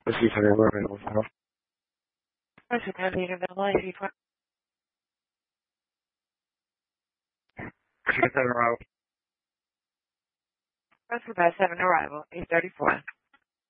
Let's see if they're available now. Press the candidate available. If you Did you get that arrival? press for by 7 arrival, 834.